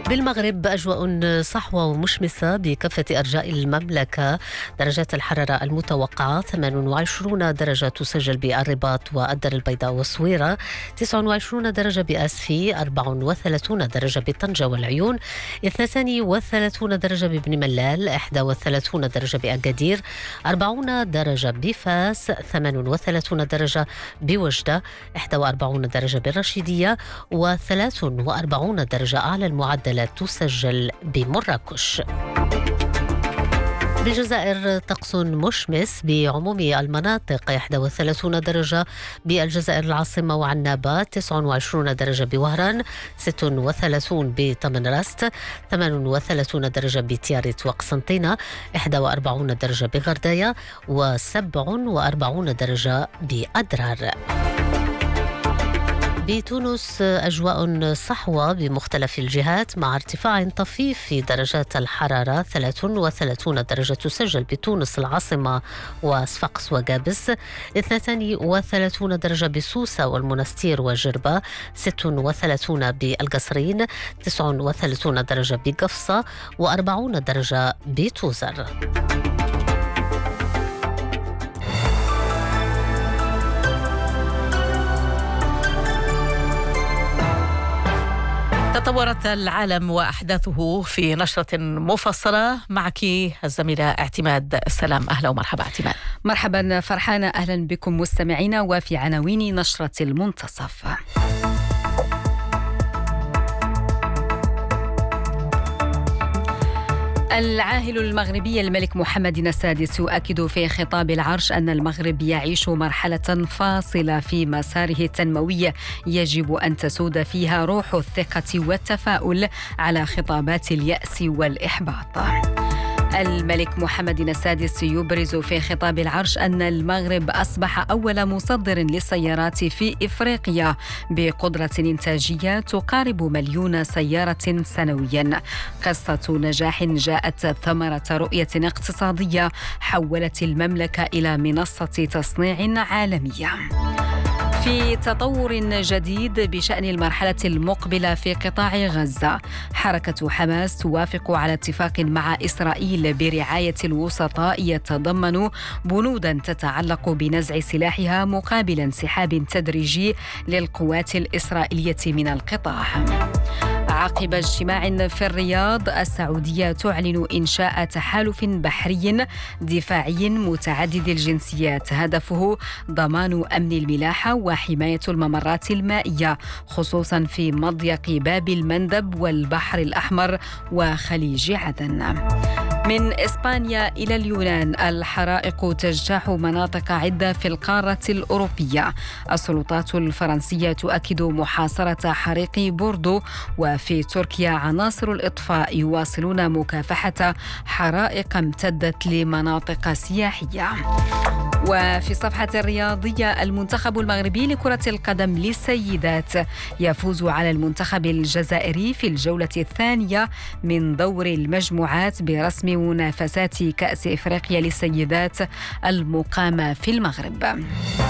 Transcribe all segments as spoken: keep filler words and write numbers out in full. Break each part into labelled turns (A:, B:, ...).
A: بالمغرب أجواء صحوة ومشمسة بكافة أرجاء المملكة. درجات الحرارة المتوقعة ثمانية وعشرين درجة تسجل بالرباط والدار البيضاء والصويرة، تسعة وعشرين درجة بأسفي، أربعة وثلاثين درجة بطنجة والعيون، اثنين وثلاثين درجة ببن ملال، واحد وثلاثين درجة بأكادير، أربعين درجة بفاس، ثمانية وثلاثين درجة بوجدة، واحد وأربعين درجة بالرشيدية، وثلاث وأربعين درجة أعلى المعدل تسجل بمراكش. بالجزائر طقس مشمس بعموم المناطق، واحد وثلاثين درجة بالجزائر العاصمة وعنابة، تسعة وعشرين درجة بوهران، ستة وثلاثين بطمنراست، ثمانية وثلاثين درجة بتياريت وقسنطينة، واحد وأربعين درجة بغرداية، وسبع وأربعين درجة بأدرار. بتونس أجواء صحوة بمختلف الجهات مع ارتفاع طفيف في درجات الحرارة، ثلاثة وثلاثين درجة تسجل بتونس العاصمة وصفاقس وقابس، اثنين وثلاثين درجة بسوسة والمنستير وجربة، ستة وثلاثين بالقصرين، تسعة وثلاثين درجة بقفصة، وأربعين درجة بتوزر.
B: تطورت العالم وأحداثه في نشرة مفصلة معك الزميلة اعتماد السلام. أهلا ومرحبا اعتماد.
C: مرحبا فرحانة، أهلا بكم مستمعينا. وفي عناوين نشرة المنتصف: العاهل المغربي الملك محمد السادس يؤكد في خطاب العرش أن المغرب يعيش مرحلة فاصلة في مساره التنموي يجب أن تسود فيها روح الثقة والتفاؤل على خطابات اليأس والإحباط. الملك محمد السادس يبرز في خطاب العرش أن المغرب أصبح أول مصدر للسيارات في إفريقيا بقدرة إنتاجية تقارب مليون سيارة سنويا. قصة نجاح جاءت ثمرة رؤية اقتصادية حولت المملكة إلى منصة تصنيع عالمية. في تطور جديد بشأن المرحلة المقبلة في قطاع غزة، حركة حماس توافق على اتفاق مع إسرائيل برعاية الوسطاء يتضمن بنودا تتعلق بنزع سلاحها مقابل انسحاب تدريجي للقوات الإسرائيلية من القطاع. عقب اجتماع في الرياض، السعودية تعلن إنشاء تحالف بحري دفاعي متعدد الجنسيات هدفه ضمان أمن الملاحة وحماية الممرات المائية، خصوصا في مضيق باب المندب والبحر الأحمر وخليج عدن. من إسبانيا إلى اليونان، الحرائق تجتاح مناطق عدة في القارة الأوروبية. السلطات الفرنسية تؤكد محاصرة حريق بوردو، وفي تركيا عناصر الإطفاء يواصلون مكافحة حرائق امتدت لمناطق سياحية. وفي الصفحة الرياضية، المنتخب المغربي لكرة القدم للسيدات يفوز على المنتخب الجزائري في الجولة الثانية من دور المجموعات برسم منافسات كأس إفريقيا للسيدات المقامة في المغرب.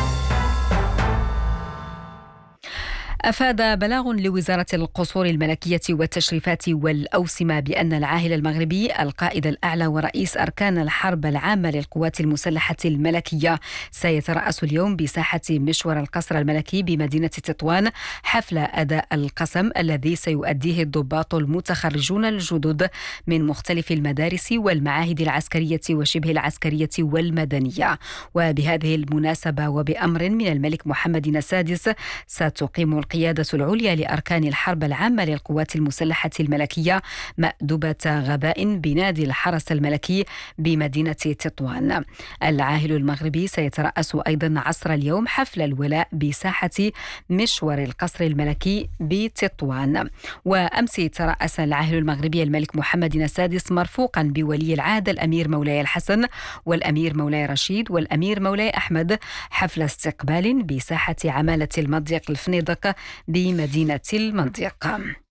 C: أفاد بلاغ لوزارة القصور الملكية والتشريفات والأوسمة بأن العاهل المغربي القائد الأعلى ورئيس أركان الحرب العامة للقوات المسلحة الملكية سيترأس اليوم بساحة مشور القصر الملكي بمدينة تطوان حفل أداء القسم الذي سيؤديه الضباط المتخرجون الجدد من مختلف المدارس والمعاهد العسكرية وشبه العسكرية والمدنية. وبهذه المناسبة وبأمر من الملك محمد السادس ستقيم القيادة العليا لأركان الحرب العامة للقوات المسلحة الملكية مأدبة غباء بنادي الحرس الملكي بمدينة تطوان. العاهل المغربي سيترأس أيضا عصر اليوم حفل الولاء بساحة مشور القصر الملكي بتطوان. وأمس ترأس العاهل المغربي الملك محمد السادس مرفوقا بولي العهد الأمير مولاي الحسن والأمير مولاي رشيد والأمير مولاي أحمد حفل استقبال بساحة عمالة المضيق الفنيدق بمدينة المنطقة.